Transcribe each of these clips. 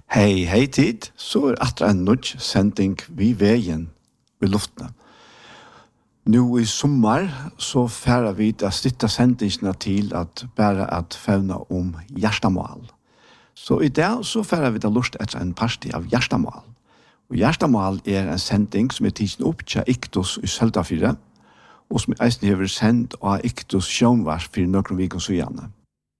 Hei tid, så atra en nødt sending vi veien i luftene. Nå i sommar så færer vi å stitta sendingene til at bare at fevne om hjertemål. Så i dag så færer vi da lust etter en parti av hjertemål. Og hjertemål en sending som tidsen opp til Iktus i Søltafire, og som eisen har sendt av Iktus sjønvars for noen viken så gjerne.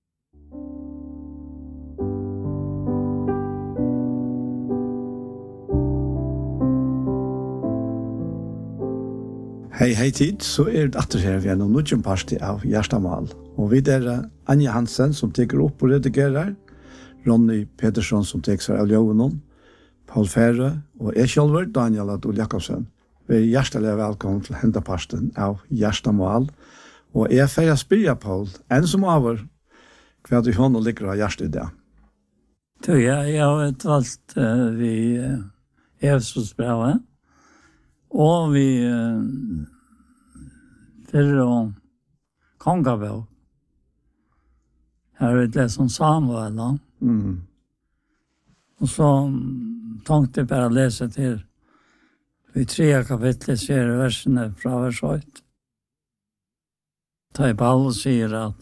Hei tid, så det atter her vi noen nødgjøn parti av Gjerstamal. Og vi Anja Hansen som teker opp og redigerer, Ronny Petersson som teker seg av Ljøvenon, Paul Fære og jeg selv, Daniel Adol Jakobsen. Vi hjertelig velkommen til hendeparten av Gjerstamal. Og jeg får spyrja Paul, en som over, hva du hånd og ligger av hjertet i det? Jeg har valgt vi Efesosbrevet. Og vi fyrir og kongabøk. Her det som Samuel. Og så tenkte jeg bare å lese til i 3 kapitlet ser versene fra vers 8. Da Paulus sier at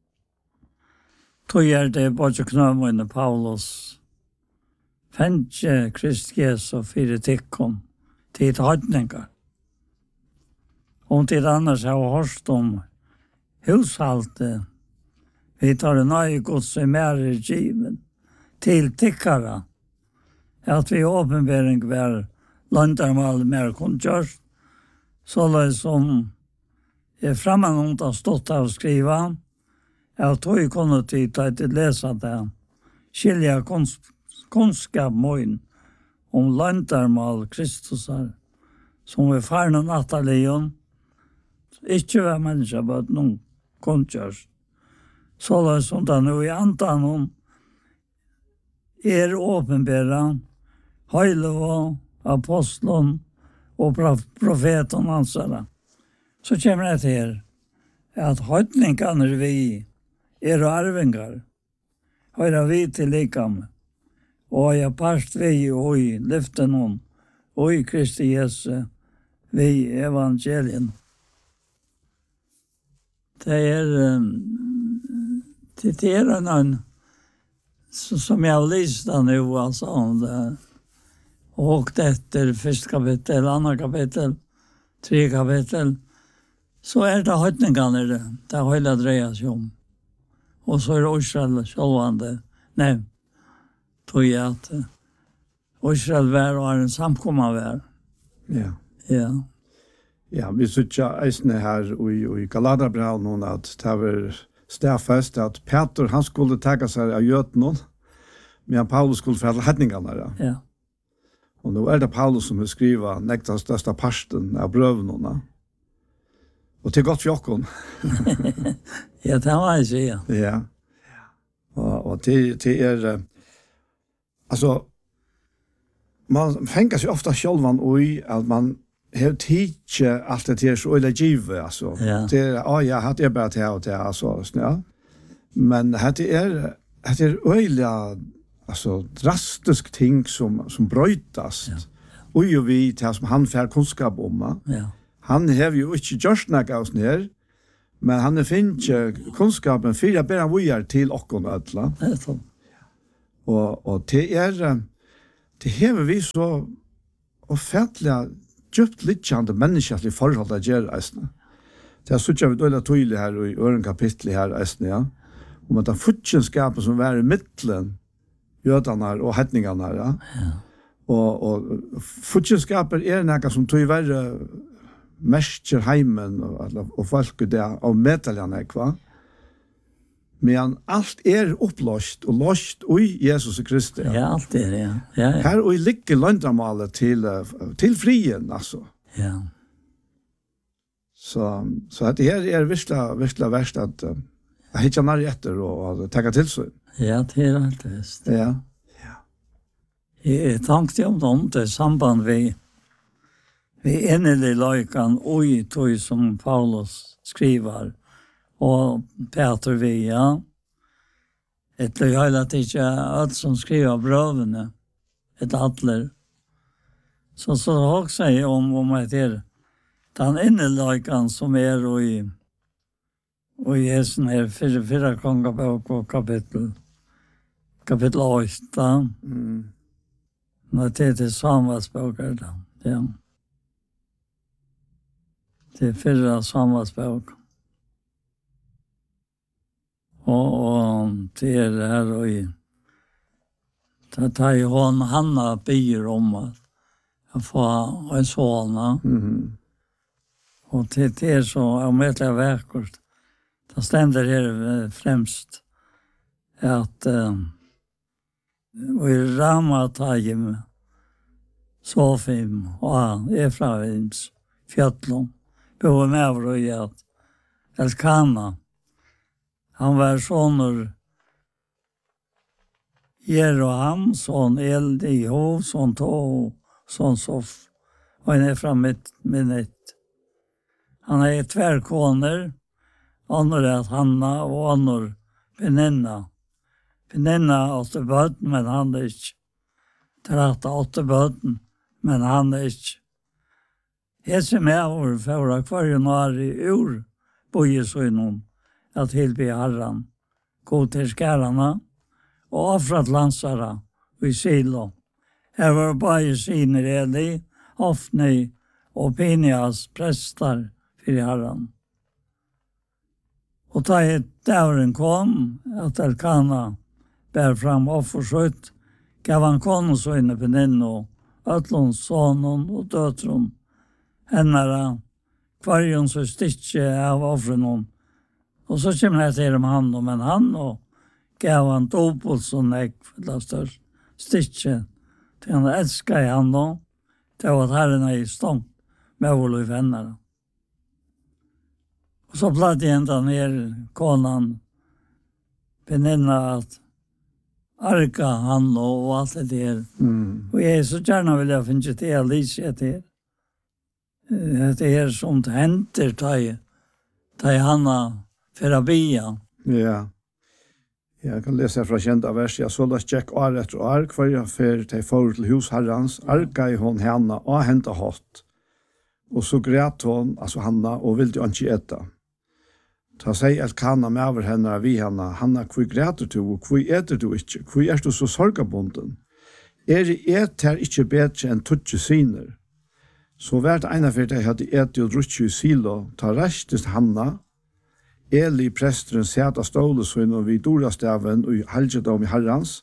tog det både knømøyne Paulus fengt Krist Jesu fire tikkum tid høytninger. Om tid annars har hørt om hushaltet, vi tar en nøye gods i mer given til tikkere, at vi åpenbering var landarmal mer kunngjørst, så det som fremmednånd har stått av å skrive, jeg tog kunne tid til å lese det, skilja kunnskap møyen, om landarmal Kristusar, som vi farne nattalion, ikke var mennesker, men noen kunngjørs. Så det som det nå i antanon åpenbæra, høyle og apostlen og profeten ansara. Så kommer det til at høytningene vi arvingar, høyre vi til likame, og jeg parst vi og i lyften hon, og i Kristi Jesu, vi evangelien. Det en som jeg har lyst av nå, altså, og etter 1. kapittel, 2. kapittel, 3 kapittel, så det høytningene det høyla dreier seg om. Og så det Israel sjølvande nevnt. Tog jeg at Israel var og en samkomma var. Ja. Ja. Ja, vi sitter eisne her i Galaterbrau noen at det var stedfest at Peter, han skulle takke seg av jøten, men Paulus skulle fælle hetningene. Ja. Og nå det Paulus som har skrivet nekta største parsten av brøvene. Og til godt fjokken. Ja, det var jeg sier. Ja. Og til alltså man fänger sig ofta självan att man har tidje allt det är så eller give alltså det jag hade bara det alltså ja men det är öliga alltså drastisk ting som brötas och ju vi det som han får kunskap om han har ju inte just något ner men han finner kunskapen för jag ber vi är till och alla og det hever vi så offentliga djupt lidjande menneskelig forhold til gjør eisne. Det så vi døyla tydelig her i øren kapittel her eisne, ja. Om at den futjenskapen som var i middelen jødene og hetningene her, ja. Og futjenskapen noe som tog være mestjer heimen og folk og medtaljene, hva? Men allt upplöst och lost i Jesus Kristus. Ja, allt ja. Ja. Här och ligger landramalet till frien alltså. Ja. Så att det här vissla värst att hitta när efter och ta till sig. Ja, det är allt visst. Ja. Jag tänkte om det samband vi enlig lojkan och i tog som Paulus skriver. Og Peter vi, ja. ett hela tiden allt som skriver brövene, ett atler. Så också säger om att det är den innelöjkan som är och i hästen här fyra kongabok och kapitel 8. När det är samvatsböcker då. Ja. Det är 4 samvatsböcker. Och det är det här och i det tar ju Hanna byr om att få en såna. Och det är så omätliga verkor. Det ständer här främst att och i Ramatagim, Sofim och Efraims fjällon bor med över i att Elkana han var sonur Jeroham, son Eldiho, son To, son Sof och en Efraimit. Han är tvärkoner, annor är Hanna och annor Penina. Penina åtte bøten, men han er ikke. Tratta åtte bøten, men han er ikke. Hese med over for hver januar i ur, bøye så innom, at tilby herren, gå til skærene, og offret lansere i Silo. Her var bare siner Eli, Hofni og Pinias prester for herren. Og da døren kom, at Elkana bär fram offerskytt, gav han konungsöjne Peninno, ötlons sonen och dötron, hennara, kvarjon så stickje av offren. Och så kommer det till han, men han och gav han dopuls och näck för det störst stickje. Till han älskar i han då, det var att herren är i stånd med Olof hennara. Och så platt ända ner konan Peninna att arka han och allt det där. Och jag så gärna vill jag finna det Alicia det. Det är som det händer ta Hanna Ferabia. Ja. Jag kan läsa från kända vers. Jag såg att Jack Arret och ark för jag för till för till husherrans arka i hon Hanna och hämta hatt. Och så grät hon alltså Hanna och ville ju inte äta. Ta sig Elkana med över henne vi Hanna kvui græter du og kvui eter du ikke, kvui du så sorgabonden. Et her ikke bedre enn tutsi siner. Så hvert ena for deg hadde et og drutsi i Silo, ta restes Hanna, Eli presteren seta stålesøyne og vid dorastaven og halgjedom i herrans,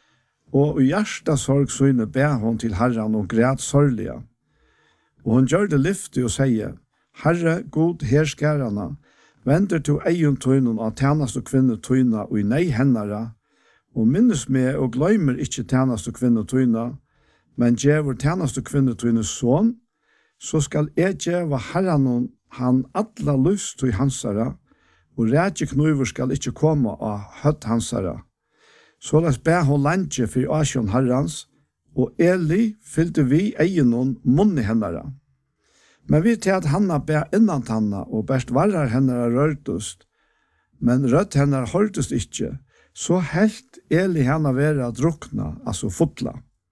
og i hjärsta sorgsøyne be hon til herran og græt sorglige. Og hon gjør det lyftig og sier, Herre, god herskærarna, venter til egen tøynen av tjenest og kvinne tøyna og i nei hennara, og minnes med og gløymer ikke tjenest og kvinne tøyna, men djever tjenest og kvinne tøynes son, så skal jeg djeva herren han atla lyst til hansara, og rætje knuiver skal ikke komme av høtt hansara. Så las be hon landje for asjon herrans, og Eli fylte vi egen munni hennara. Men vi til at Hanna ber innan Hanna og best varar hennara rørtust, men rødt hennara hørtust ikkje, så helt Eli henne vera drukna, altså fotla.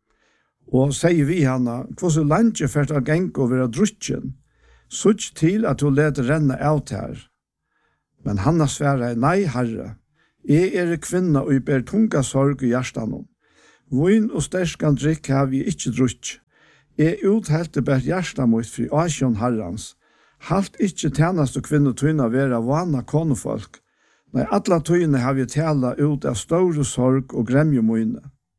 Og sier vi henne, hvordan landje fært av genk og vera drutjen, sutt til at hun leder renne out her. Men Hanna svære, nei herre, jeg kvinna og jeg ber tunga sorg i hjertanom. Vin og sterskan drikk har vi ikkje drutj. Jeg uthelte bært hjersta mot fri asjon herrans. Halt ikkje tjenast og kvinne tøyna vera vana konefolk. Nei, atla tøyne har vi tala ut av store sorg og gremjemoine.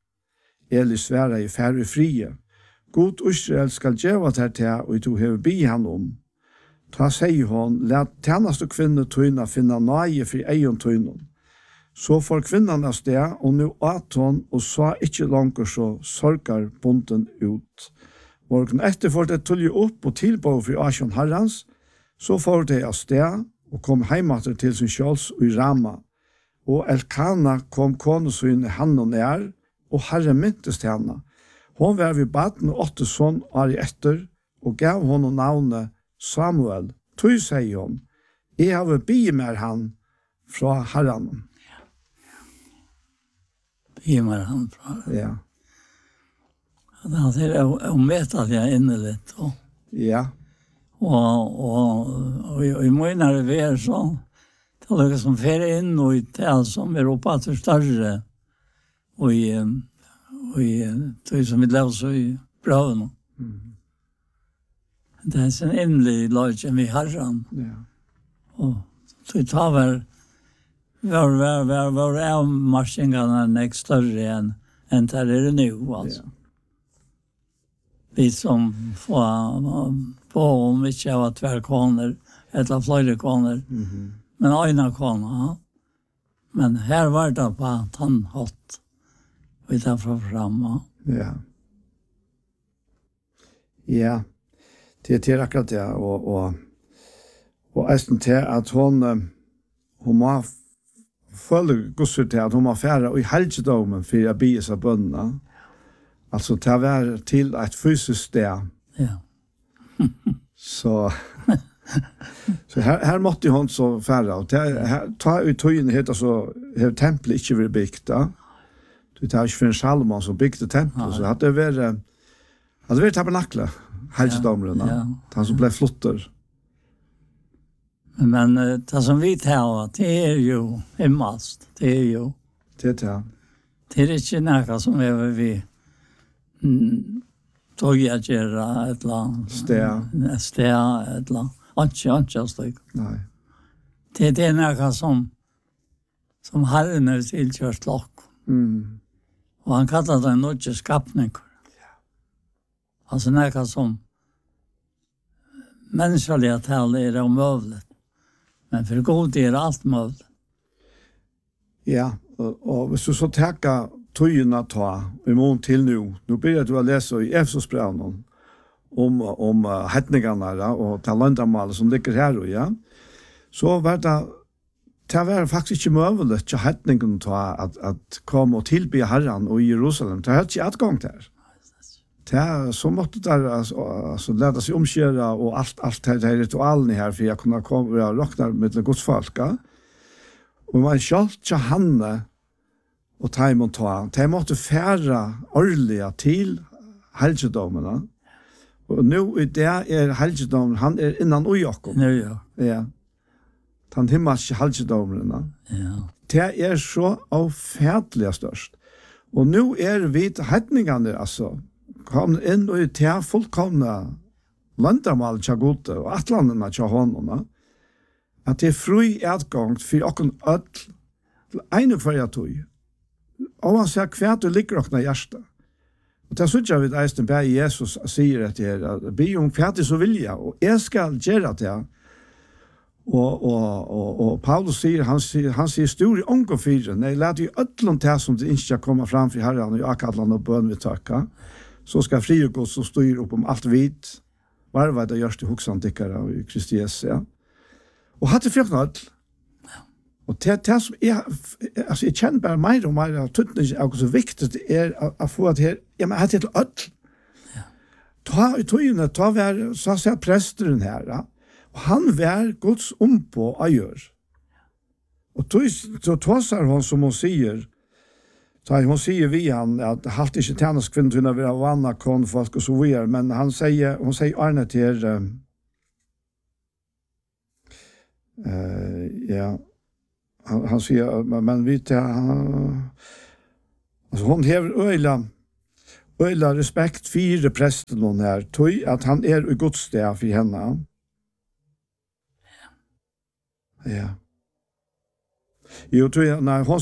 Eli sværa i færre frie. God Israel skal djeva ter til og du hever bi han om. Ta sier hon, let tjenast og kvinne tøyna finna nøye fri eion tøynon. Så får kvinnan av sted, og nu at hon, og sa ikkje langer så sorgar bonden ut. Morgen etter får det tulje opp og tilbå for asjon herrans, så får det av sted, og kom heimater til sin kjøls og i Rama. Og Elkana kom konesyne han og nær, og herre myntes til henne. Hon var ved baden 8 sånn år etter, og gav hon navnet Samuel. Tøy sier hon, jeg har bi med han fra herren. Ge mig han fra. Ja. Det är omättligt innerligt. Och, Ja. och i menar det är så. Det är liksom för in och i det som är uppe till större. Och det som vi läser i braven. Det är en innerlig lögn vi har. Ja. Och så tar var avmarsningarna näst större än där är det nu alltså. Ja. Vi som får om vi inte har tvärkoner eller flera koner. Men ena kona. Men här var det på att han hatt. Vi tar fram. Ja. Ja. Det är akkurat det och ästen till att hon må følge gusser til at hun må fære i helgedomen for å bli seg bønna. Altså til å være til et fysisk sted. Ja. Så her måtte hun så fære. Og ta ut tøyene hit, altså, her tempelet ikke vært bygd da. Du tar ikke for en Salomon som bygde tempelet, så hadde det vært tabernaklet, helgedomen. Ja. Han som ble flotter. Men det som vi tar, det är ju himmelst. Det är ju. Det är det är inte något som är vi tog jag göra ett land. Stea ett land. Inte slik. Nej. Det är något som Herren är tillkört lock. Och han kallar det en nödje skapning. Alltså något som mänskliga tal är omöjligt. Men för god är allt möjligt. Ja, och hvis du så tackar tøyene ta i mån till nu börjar du att läsa i Efesosbrevet om hedningarna och talendamal som ligger här och ja. Så var det var faktiskt inte möjligt att hedningen ta att komma och tillbe Herren och i Jerusalem. Det hade inte utgång där. Det så måtte där alltså lära sig omskära och allt det ritualen här för jag kunna komma och rockna med Guds folk. Och man skalt Hanne och Taimon ta. De måste färra årliga till helgedomarna. Och nu i det är helgedomen, han är innan och Jakob. Nu ja. Ja. Han himmelske helgedomarna. Ja. Det är så avfärdliga störst. Och nu är vi hedningarna alltså kom inn og til fullkomna landamal tja gode og atlandene tja honom, at det fri utgang for okken ødel til ene kvarja tog. Og han sier hva du ligger okken av hjertet. Og det synes jeg vidt eisen bare Jesus sier at det er be om hva du så vilja, og jeg skal gjøre det. Og Paulus sier, han sier stor i ångo fire, nei, lad jo ødelen til som det ikke kommer fram for herren og akadland og bøn vi takka. Så ska fri och gå så styr upp om allt vitt. Vad det görs till huxan tycker i Kristi Jesus, ja. Och hade förknat. Och det som är alltså jag känner bara mig och mig tutning också så viktigt det är att få att här ja men hade det öll. Ja. Ta var så säger prästen här, ja. Och han var Guds på ajör. Och så tossar hon som hon säger. Så hon säger vi han att halt inte tjänas kvinnor vara vanna konfolk och så vidare, men hon säger Arne till ja han säger men vi alltså hon har öjla respekt för prästen hon här tog att han är i Guds stäv för henne. Ja. Jo, tror jag när hon